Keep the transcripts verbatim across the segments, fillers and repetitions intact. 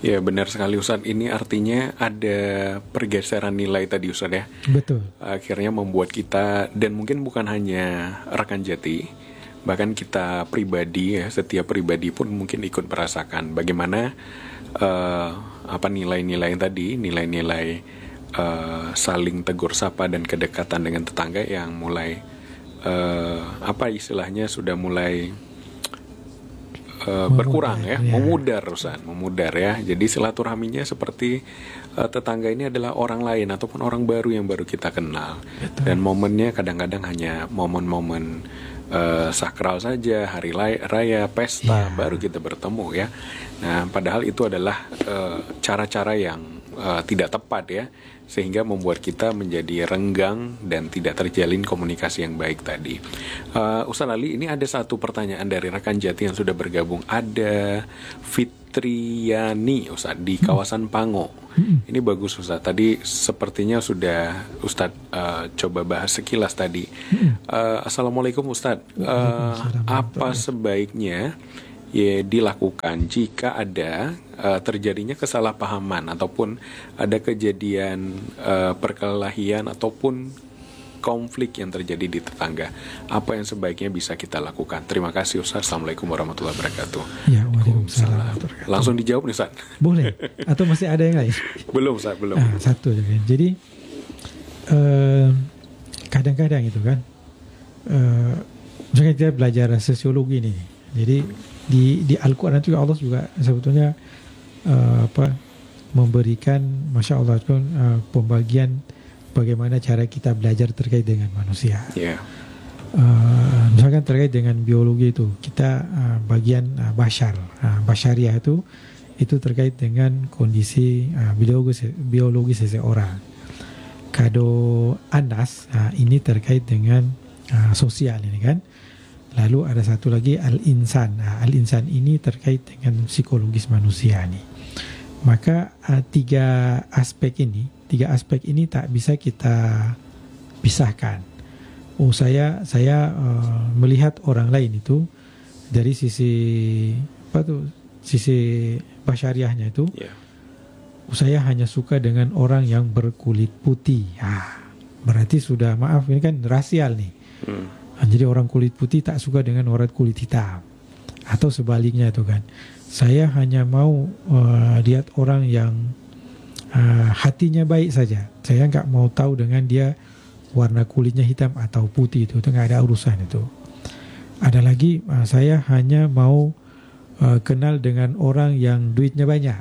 Ya benar sekali Ustadz, ini artinya ada pergeseran nilai tadi Ustadz ya. Betul. Akhirnya membuat kita, dan mungkin bukan hanya rekan jati, bahkan kita pribadi ya, setiap pribadi pun mungkin ikut merasakan bagaimana uh, apa nilai-nilai tadi, nilai-nilai uh, saling tegur sapa dan kedekatan dengan tetangga yang mulai uh, apa istilahnya sudah mulai Uh, berkurang ya, ya, memudar Ustaz, memudar ya. Jadi silaturahminya seperti uh, tetangga ini adalah orang lain ataupun orang baru yang baru kita kenal. Betul. Dan momennya kadang-kadang hanya momen-momen uh, sakral saja, hari raya, pesta, ya. Baru kita bertemu ya. Nah, padahal itu adalah uh, cara-cara yang uh, tidak tepat ya, sehingga membuat kita menjadi renggang dan tidak terjalin komunikasi yang baik tadi. uh, Ustaz Ali, ini ada satu pertanyaan dari rekan jati yang sudah bergabung. Ada Fitriani Ustaz di kawasan Pango. Ini bagus Ustaz, tadi sepertinya sudah Ustaz uh, coba bahas sekilas tadi. uh, Assalamualaikum Ustaz, uh, apa sebaiknya ya dilakukan jika ada uh, terjadinya kesalahpahaman ataupun ada kejadian uh, perkelahian ataupun konflik yang terjadi di tetangga? Apa yang sebaiknya bisa kita lakukan? Terima kasih Ustaz. Assalamualaikum warahmatullahi wabarakatuh. Ya, waalaikumsalam. Langsung dijawab nih Ustaz. Boleh. Atau masih ada yang lain? Belum Ustaz, belum. Ah, satu aja. Jadi uh, kadang-kadang itu kan, uh, misalnya kita belajar sosiologi nih. Jadi di di Al-Quran juga Allah juga sebetulnya uh, apa memberikan, masya Allah kan, uh, pembagian bagaimana cara kita belajar terkait dengan manusia. Yeah. Uh, misalkan terkait dengan biologi itu kita uh, bagian uh, bashar, uh, basyariah itu itu terkait dengan kondisi uh, biologi biologi seseorang. Kado anas uh, ini terkait dengan uh, sosial ini kan. Lalu ada satu lagi al-insan. Nah, al-insan ini terkait dengan psikologis manusia nih. Maka uh, tiga aspek ini, tiga aspek ini tak bisa kita pisahkan. Oh saya saya uh, melihat orang lain itu dari sisi apa tuh? Sisi basyariahnya itu. Yeah. Saya hanya suka dengan orang yang berkulit putih. Ah, berarti sudah maaf ini kan rasial nih. Hmm. Jadi orang kulit putih tak suka dengan orang kulit hitam, atau sebaliknya itu kan. Saya hanya mau uh, lihat orang yang uh, hatinya baik saja. Saya nggak mau tahu dengan dia warna kulitnya hitam atau putih, itu itu nggak ada urusan itu. Ada lagi uh, saya hanya mau uh, kenal dengan orang yang duitnya banyak.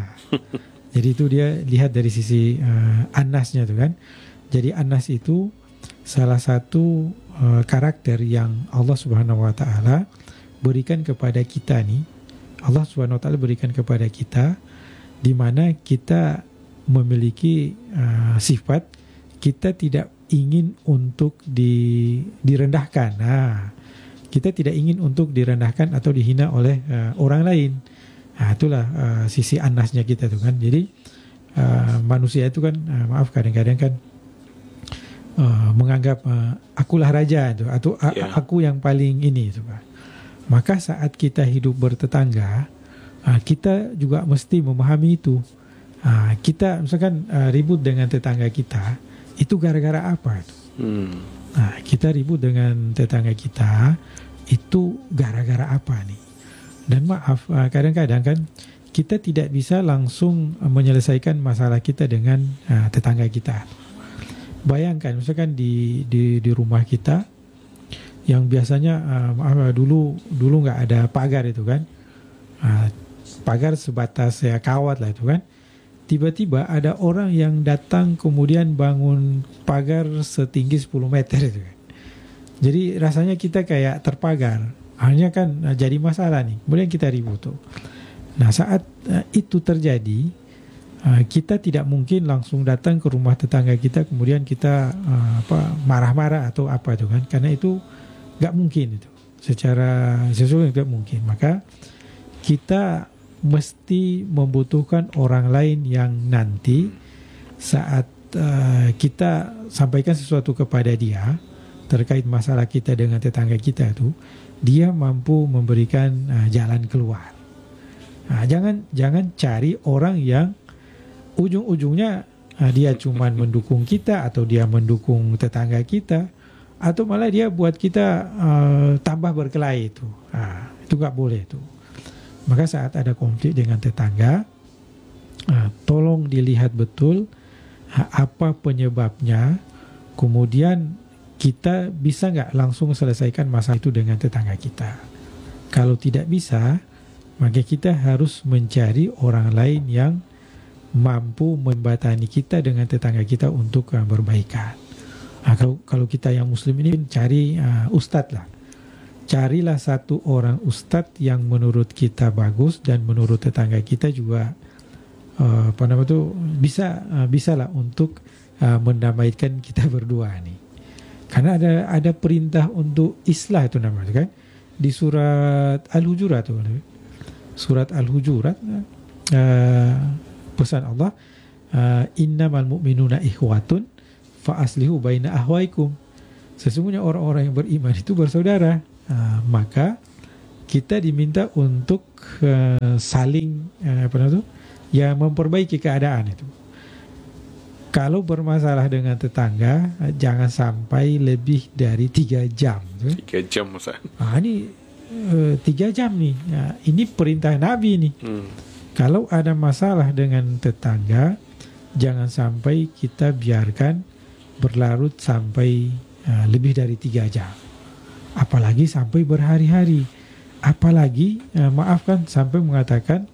Jadi itu dia lihat dari sisi uh, anasnya itu kan. Jadi anas itu salah satu uh, karakter yang Allah Subhanahu wa taala berikan kepada kita nih. Allah Subhanahu wa taala berikan kepada kita di mana kita memiliki uh, sifat kita tidak ingin untuk di, direndahkan. Nah, kita tidak ingin untuk direndahkan atau dihina oleh uh, orang lain. Nah, itulah uh, sisi anasnya kita tuh kan. Jadi uh, manusia itu kan uh, maaf kadang-kadang kan Uh, menganggap uh, akulah raja itu atau yeah. aku yang paling ini itu Pak. Maka saat kita hidup bertetangga, uh, kita juga mesti memahami itu. Uh, kita misalkan uh, ribut dengan tetangga kita, itu gara-gara apa itu? Hmm. Nah, kita ribut dengan tetangga kita itu gara-gara apa nih? Dan maaf, uh, kadang-kadang kan kita tidak bisa langsung uh, menyelesaikan masalah kita dengan uh, tetangga kita. Bayangkan misalkan di di di rumah kita yang biasanya uh, maaf dulu dulu nggak ada pagar itu kan, uh, pagar sebatas ya kawat lah itu kan. Tiba-tiba ada orang yang datang kemudian bangun pagar setinggi sepuluh meter itu kan. Jadi rasanya kita kayak terpagar. Hanya kan uh, jadi masalah nih. Kemudian kita ribut tuh. Nah saat uh, itu terjadi, kita tidak mungkin langsung datang ke rumah tetangga kita kemudian kita uh, apa marah-marah atau apa itu kan, karena itu nggak mungkin itu secara sesuatu tidak mungkin. Maka kita mesti membutuhkan orang lain yang nanti saat uh, kita sampaikan sesuatu kepada dia terkait masalah kita dengan tetangga kita itu, dia mampu memberikan uh, jalan keluar. Nah, jangan jangan cari orang yang ujung-ujungnya uh, dia cuman mendukung kita atau dia mendukung tetangga kita atau malah dia buat kita uh, tambah berkelahi itu. Nah, itu nggak boleh itu. Maka saat ada konflik dengan tetangga, uh, tolong dilihat betul uh, apa penyebabnya. Kemudian kita bisa nggak langsung selesaikan masalah itu dengan tetangga kita. Kalau tidak bisa, maka kita harus mencari orang lain yang mampu membatani kita dengan tetangga kita untuk uh, berbaikan. Nah, kalau kalau kita yang muslim ini cari uh, ustadz lah. Carilah satu orang ustadz yang menurut kita bagus dan menurut tetangga kita juga uh, apa namanya itu bisa uh, bisalah untuk uh, mendamaikan kita berdua nih. Karena ada ada perintah untuk islah itu namanya kan di surat Al-Hujurat tuh. Surat Al-Hujurat uh, pesan Allah uh, innamal mu'minuna ikhwatun fa aslihu baina ahwaikum. Sesungguhnya orang-orang yang beriman itu bersaudara. Uh, maka kita diminta untuk uh, saling uh, apa namanya itu ya memperbaiki keadaan itu. Kalau bermasalah dengan tetangga, jangan sampai lebih dari tiga jam. Tiga jam, Ustaz. Ah, ini e, tiga jam nih. Ya, ini perintah Nabi nih. Hmm. Kalau ada masalah dengan tetangga, jangan sampai kita biarkan berlarut sampai e, lebih dari tiga jam. Apalagi sampai berhari-hari. Apalagi, e, maafkan, sampai mengatakan,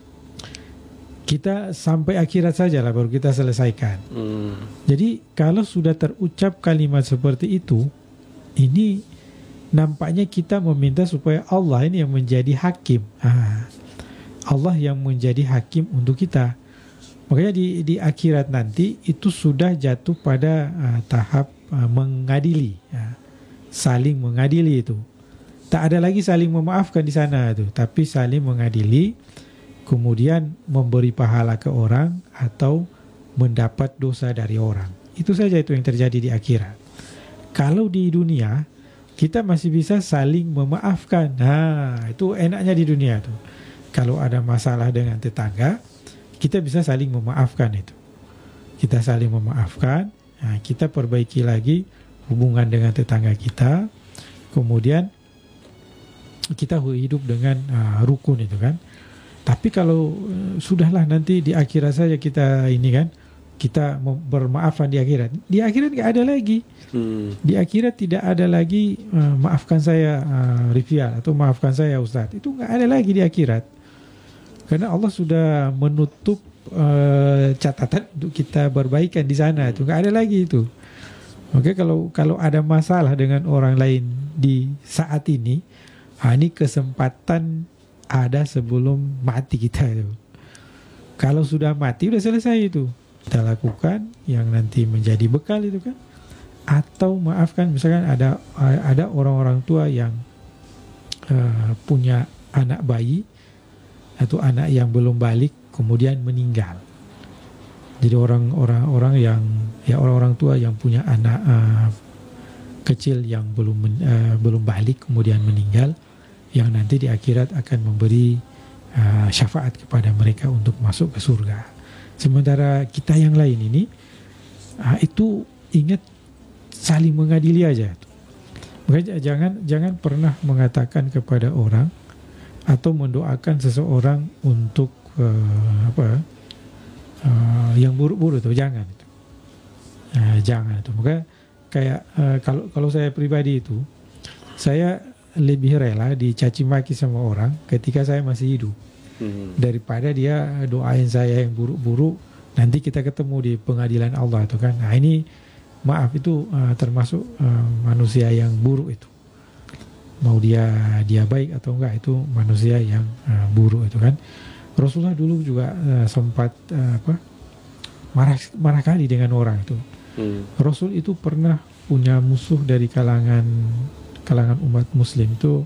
kita sampai akhirat saja lah baru kita selesaikan. Hmm. Jadi kalau sudah terucap kalimat seperti itu, ini nampaknya kita meminta supaya Allah ini yang menjadi hakim. Ah, Allah yang menjadi hakim untuk kita. Makanya di, di akhirat nanti itu sudah jatuh pada uh, tahap uh, mengadili, uh, saling mengadili itu. Tak ada lagi saling memaafkan di sana itu, tapi saling mengadili. Kemudian memberi pahala ke orang atau mendapat dosa dari orang. Itu saja itu yang terjadi di akhirat. Kalau di dunia kita masih bisa saling memaafkan. Nah, itu enaknya di dunia tuh. Kalau ada masalah dengan tetangga, kita bisa saling memaafkan itu. Kita saling memaafkan, nah, kita perbaiki lagi hubungan dengan tetangga kita. Kemudian kita hidup dengan uh, rukun itu kan. Tapi kalau uh, sudahlah nanti di akhirat saja kita ini kan, kita bermaafan di akhirat. Di akhirat nggak ada lagi. Hmm. Di akhirat tidak ada lagi uh, maafkan saya uh, Rifial atau maafkan saya Ustadz. Itu nggak ada lagi di akhirat. Karena Allah sudah menutup uh, catatan untuk kita berbaikan di sana. Itu nggak ada lagi itu. Oke, kalau kalau ada masalah dengan orang lain di saat ini, ah, ini kesempatan ada sebelum mati kita itu. Kalau sudah mati udah selesai itu. Kita lakukan yang nanti menjadi bekal itu kan. Atau maafkan misalkan ada ada orang-orang tua yang uh, punya anak bayi atau anak yang belum balik kemudian meninggal. Jadi orang-orang orang yang ya orang-orang tua yang punya anak uh, kecil yang belum men, uh, belum balik kemudian meninggal, yang nanti di akhirat akan memberi uh, syafaat kepada mereka untuk masuk ke surga. Sementara kita yang lain ini uh, itu ingat saling mengadili aja. Makanya jangan jangan pernah mengatakan kepada orang atau mendoakan seseorang untuk uh, apa uh, yang buruk-buruk itu jangan itu. Uh, jangan itu. Maka kayak uh, kalau kalau saya pribadi itu saya lebih rela dicaci maki sama orang ketika saya masih hidup hmm. daripada dia doain saya yang buruk-buruk nanti kita ketemu di pengadilan Allah itu kan. Nah ini maaf itu uh, termasuk uh, manusia yang buruk itu. Mau dia dia baik atau enggak itu manusia yang uh, buruk itu kan. Rasulullah dulu juga uh, sempat uh, apa marah marah kali dengan orang itu. Hmm. Rasul itu pernah punya musuh dari kalangan kalangan umat muslim itu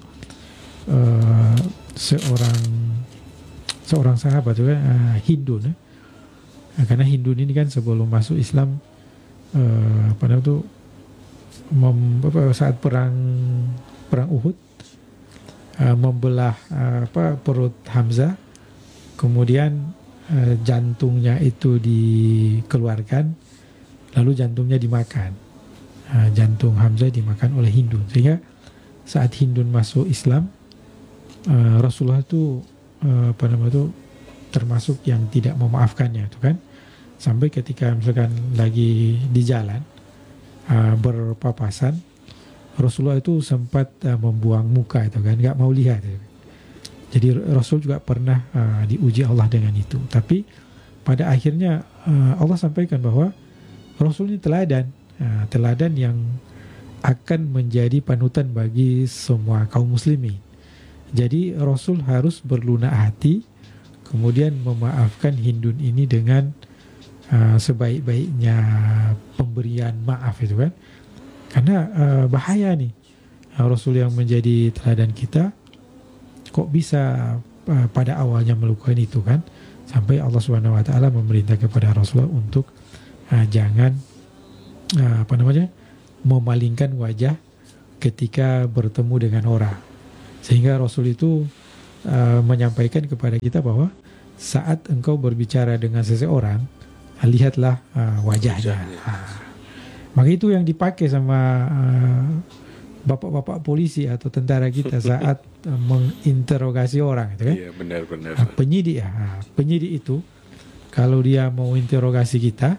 uh, seorang seorang sahabat juga uh, Hindu nah. Nah, karena Hindu ini kan sebelum masuk Islam uh, pada itu mem, apa, saat perang perang Uhud uh, membelah uh, apa perut Hamzah kemudian uh, jantungnya itu dikeluarkan, lalu jantungnya dimakan. Uh, jantung Hamzah dimakan oleh Hindun, sehingga saat Hindun masuk Islam, uh, Rasulullah itu uh, apa namanya itu termasuk yang tidak memaafkannya, itu kan, sampai ketika misalkan lagi di jalan uh, berpapasan, Rasulullah itu sempat uh, membuang muka, itu kan, nggak mau lihat. Itu. Jadi Rasul juga pernah uh, diuji Allah dengan itu. Tapi pada akhirnya uh, Allah sampaikan bahwa Rasul ini teladan, uh, teladan yang akan menjadi panutan bagi semua kaum muslimin. Jadi Rasul harus berlunak hati, kemudian memaafkan Hindun ini dengan uh, sebaik-baiknya pemberian maaf, itu kan. Karena uh, bahaya nih, uh, Rasul yang menjadi teladan kita kok bisa uh, pada awalnya melakukan itu kan, sampai Allah Subhanahu Wa Taala memerintah kepada Rasulullah untuk uh, jangan uh, apa namanya memalingkan wajah ketika bertemu dengan orang, sehingga Rasul itu uh, menyampaikan kepada kita bahwa saat engkau berbicara dengan seseorang, lihatlah uh, wajahnya. wajahnya. Uh, maka itu yang dipakai sama uh, bapak-bapak polisi atau tentara kita saat uh, menginterogasi orang, itu kan? Iya, benar-benar. Uh, penyidik ya, uh, penyidik itu kalau dia mau interogasi kita,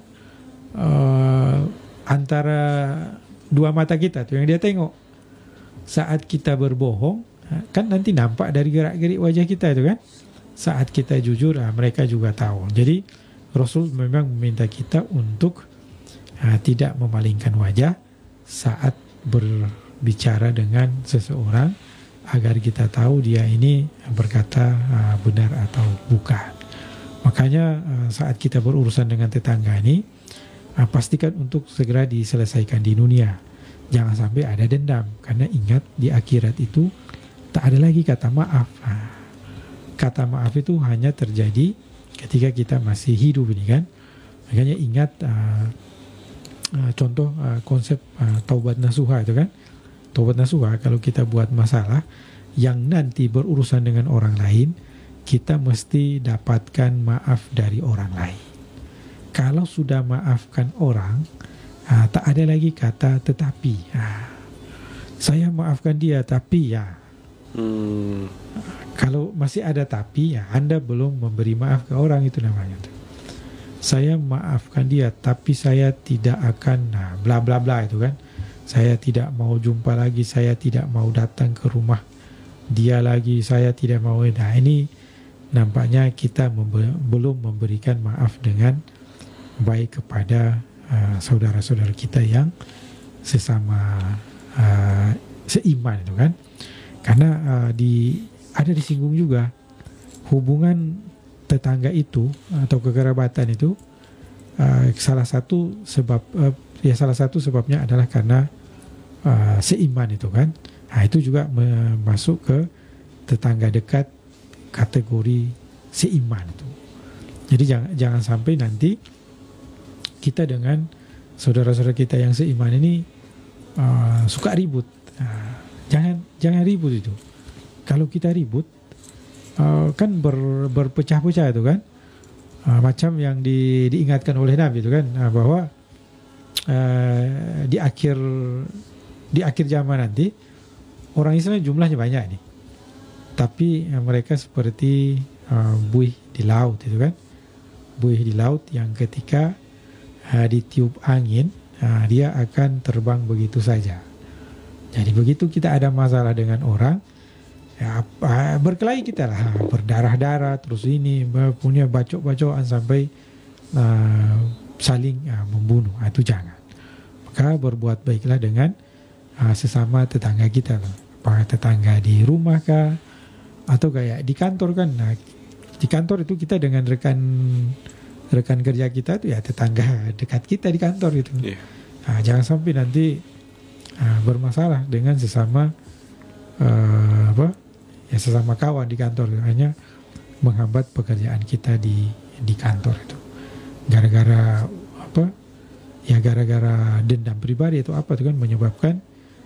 uh, antara dua mata kita tuh yang dia tengok. Saat kita berbohong, kan nanti nampak dari gerak-gerik wajah kita, itu kan. Saat kita jujur, nah, mereka juga tahu. Jadi Rasul memang meminta kita untuk uh, tidak memalingkan wajah saat berbicara dengan seseorang, agar kita tahu dia ini berkata uh, benar atau bukan. Makanya uh, saat kita berurusan dengan tetangga ini, uh, pastikan untuk segera diselesaikan di dunia. Jangan sampai ada dendam, karena ingat di akhirat itu tak ada lagi kata maaf. Nah, kata maaf itu hanya terjadi ketika kita masih hidup ini kan. Makanya ingat uh, uh, contoh uh, konsep uh, taubat nasuha itu kan. Taubat nasuha, kalau kita buat masalah yang nanti berurusan dengan orang lain, kita mesti dapatkan maaf dari orang lain. Kalau sudah maafkan orang, uh, tak ada lagi kata tetapi. Uh, saya maafkan dia tapi ya. Hmm. Kalau masih ada tapi, ya Anda belum memberi maaf ke orang, itu namanya. Saya maafkan dia, tapi saya tidak akan, nah, bla bla bla itu kan. Saya tidak mau jumpa lagi, saya tidak mau datang ke rumah dia lagi, saya tidak mau. Nah, ini nampaknya kita membe- belum memberikan maaf dengan baik kepada uh, saudara-saudara kita yang sesama uh, seiman, itu kan. Karena uh, di ada disinggung juga hubungan tetangga itu atau kekerabatan itu, uh, salah satu sebab uh, ya salah satu sebabnya adalah karena uh, seiman, itu kan. Nah, itu juga masuk ke tetangga dekat kategori seiman itu. Jadi jangan jangan sampai nanti kita dengan saudara-saudara kita yang seiman ini uh, suka ribut. Nah, jangan jangan ribut itu. Kalau kita ribut, uh, kan ber, berpecah-pecah itu kan, uh, macam yang di, diingatkan oleh Nabi itu kan, uh, bahwa uh, di akhir di akhir zaman nanti orang Islam jumlahnya banyak nih, tapi uh, mereka seperti uh, buih di laut, itu kan, buih di laut yang ketika uh, ditiup angin, uh, dia akan terbang begitu saja. Jadi begitu kita ada masalah dengan orang, ya, berkelahi kita lah, berdarah-darah, terus ini punya bacok-bacokan sampai uh, saling uh, membunuh, itu jangan. Maka berbuat baiklah dengan uh, sesama tetangga kita lah. Apakah tetangga di rumah kah, atau kayak di kantor kan. Nah, di kantor itu kita dengan rekan rekan kerja kita itu ya tetangga dekat kita di kantor itu. Yeah. Nah, jangan sampai nanti uh, bermasalah dengan sesama uh, apa? Ya sesama kawan di kantor, hanya menghambat pekerjaan kita di di kantor itu. Gara-gara apa? Ya gara-gara dendam pribadi itu apa itu kan menyebabkan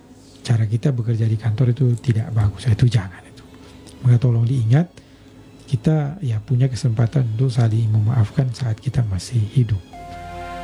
cara kita bekerja di kantor itu tidak bagus. Itu jangan itu. Maka tolong diingat, kita ya punya kesempatan untuk saling memaafkan saat kita masih hidup.